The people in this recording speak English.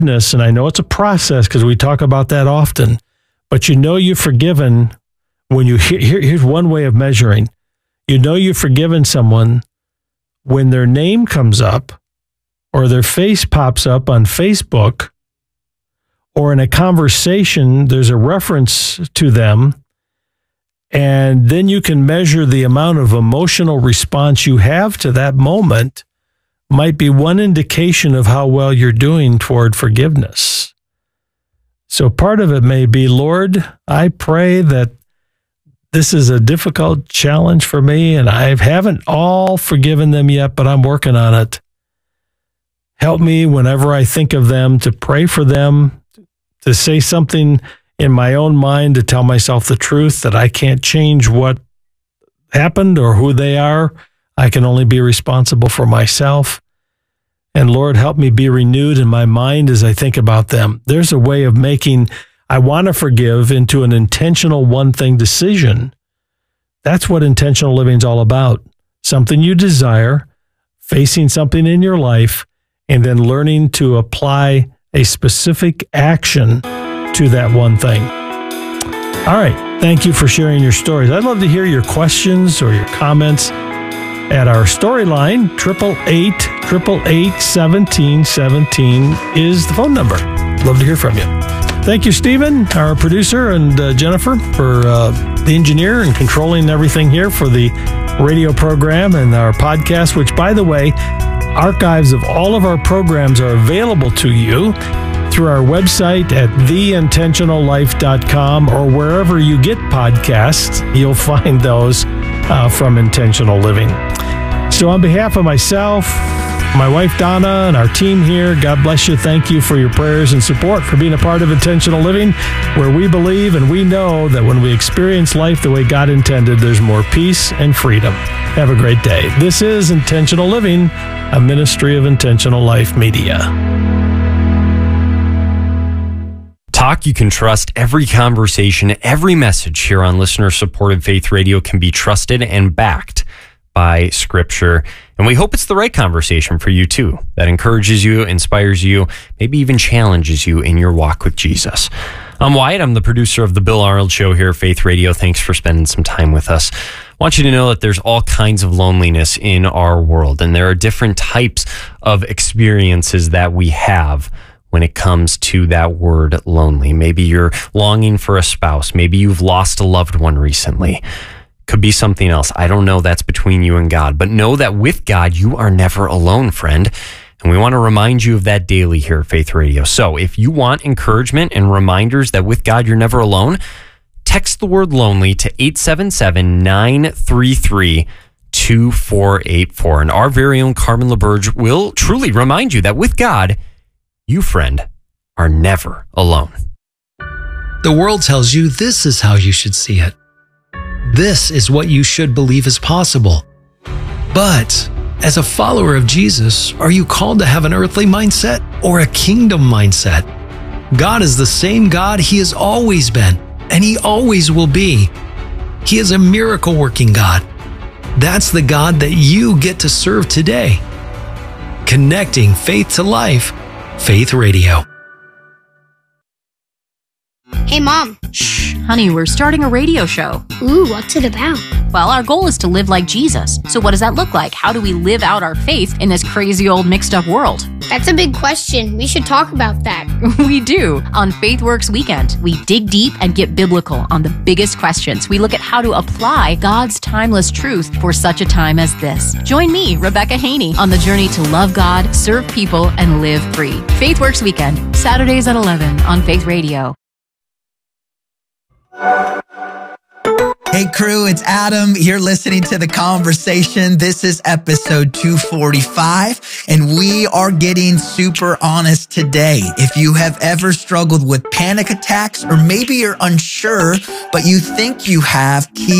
forgiveness, and I know it's a process because we talk about that often, but you know you've forgiven when you, here's one way of measuring. You know you've forgiven someone when their name comes up or their face pops up on Facebook, or in a conversation, there's a reference to them, and then you can measure the amount of emotional response you have to that moment might be one indication of how well you're doing toward forgiveness. So part of it may be, Lord, I pray that this is a difficult challenge for me, and I haven't all forgiven them yet, but I'm working on it. Help me whenever I think of them to pray for them, to say something in my own mind to tell myself the truth that I can't change what happened or who they are. I can only be responsible for myself. And Lord, help me be renewed in my mind as I think about them. There's a way of making I want to forgive into an intentional one-thing decision. That's what intentional living is all about. Something you desire, facing something in your life, and then learning to apply a specific action to that one thing. All right. Thank you for sharing your stories. I'd love to hear your questions or your comments at our storyline. 888-888-1717 is the phone number. Love to hear from you. Thank you, Stephen, our producer, and Jennifer for the engineer and controlling everything here for the radio program and our podcast, which, by the way, archives of all of our programs are available to you through our website at theintentionallife.com, or wherever you get podcasts, you'll find those from Intentional Living. So on behalf of myself, my wife Donna, and our team here, God bless you. Thank you for your prayers and support, for being a part of Intentional Living, where we believe and we know that when we experience life the way God intended, there's more peace and freedom. Have a great day. This is Intentional Living, a ministry of Intentional Life Media. Talk you can trust. Every conversation, every message here on listener-supported Faith Radio can be trusted and backed by Scripture. And we hope it's the right conversation for you too, that encourages you, inspires you, maybe even challenges you in your walk with Jesus. I'm Wyatt. I'm the producer of The Bill Arnold Show here at Faith Radio. Thanks for spending some time with us. I want you to know that there's all kinds of loneliness in our world, and there are different types of experiences that we have when it comes to that word lonely. Maybe you're longing for a spouse. Maybe you've lost a loved one recently. Could be something else. I don't know. That's between you and God. But know that with God, you are never alone, friend. And we want to remind you of that daily here at Faith Radio. So if you want encouragement and reminders that with God, you're never alone, text the word lonely to 877-933-2484. And our very own Carmen LaBerge will truly remind you that with God, you, friend, are never alone. The world tells you this is how you should see it. This is what you should believe is possible. But as a follower of Jesus, are you called to have an earthly mindset or a kingdom mindset? God is the same God He has always been, and He always will be. He is a miracle-working God. That's the God that you get to serve today. Connecting faith to life, Faith Radio. Hey, Mom. Shh, honey, we're starting a radio show. Ooh, what's it about? Well, our goal is to live like Jesus. So what does that look like? How do we live out our faith in this crazy old mixed up world? That's a big question. We should talk about that. We do. On FaithWorks Weekend, we dig deep and get biblical on the biggest questions. We look at how to apply God's timeless truth for such a time as this. Join me, Rebecca Haney, on the journey to love God, serve people, and live free. FaithWorks Weekend, Saturdays at 11 on Faith Radio. Hey crew, it's Adam. You're listening to The Conversation. This is episode 245, and we are getting super honest today. If you have ever struggled with panic attacks, or maybe you're unsure, but you think you have, keep